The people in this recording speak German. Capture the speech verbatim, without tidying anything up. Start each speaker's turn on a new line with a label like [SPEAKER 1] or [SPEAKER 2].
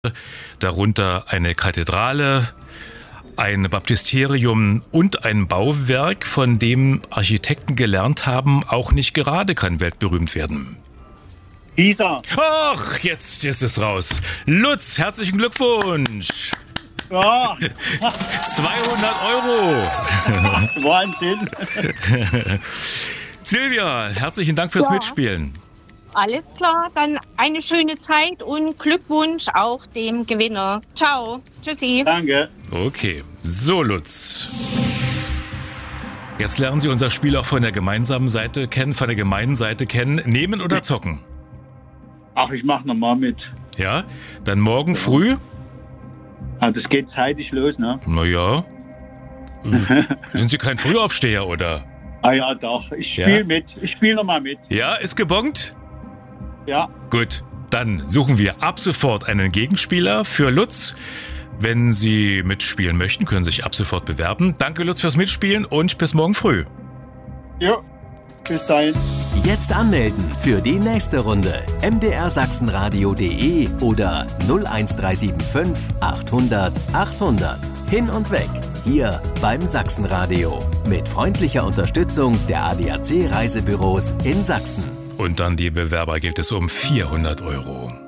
[SPEAKER 1] darunter eine Kathedrale, ein Baptisterium und ein Bauwerk, von dem Architekten gelernt haben, auch nicht gerade kann weltberühmt werden.
[SPEAKER 2] Pisa.
[SPEAKER 1] Ach, jetzt ist es raus. Lutz, herzlichen Glückwunsch.
[SPEAKER 2] Ja.
[SPEAKER 1] zweihundert Euro.
[SPEAKER 2] Wahnsinn.
[SPEAKER 1] Silvia, herzlichen Dank fürs
[SPEAKER 3] Ja.
[SPEAKER 1] Mitspielen.
[SPEAKER 3] Alles klar, dann eine schöne Zeit und Glückwunsch auch dem Gewinner. Ciao. Tschüssi.
[SPEAKER 2] Danke.
[SPEAKER 1] Okay, so Lutz. Jetzt lernen Sie unser Spiel auch von der gemeinsamen Seite kennen, von der gemeinen Seite kennen. Nehmen oder zocken?
[SPEAKER 2] Ach, ich mach nochmal mit.
[SPEAKER 1] Ja, dann morgen früh?
[SPEAKER 2] Ah, das geht zeitig los, ne?
[SPEAKER 1] Naja. Sind Sie kein Frühaufsteher, oder?
[SPEAKER 2] Ah ja, doch. Ich
[SPEAKER 1] Ja?
[SPEAKER 2] spiele mit. Ich spiele nochmal mit.
[SPEAKER 1] Ja, ist gebongt?
[SPEAKER 2] Ja.
[SPEAKER 1] Gut, dann suchen wir ab sofort einen Gegenspieler für Lutz. Wenn Sie mitspielen möchten, können Sie sich ab sofort bewerben. Danke, Lutz, fürs Mitspielen und bis morgen früh.
[SPEAKER 2] Jo. Bis dahin.
[SPEAKER 4] Jetzt anmelden für die nächste Runde. m d r sachsenradio punkt d e oder null eins drei sieben fünf achthundert achthundert. Hin und weg. Hier beim Sachsenradio. Mit freundlicher Unterstützung der A D A C Reisebüros in Sachsen.
[SPEAKER 1] Und dann die Bewerber geht es um vierhundert Euro.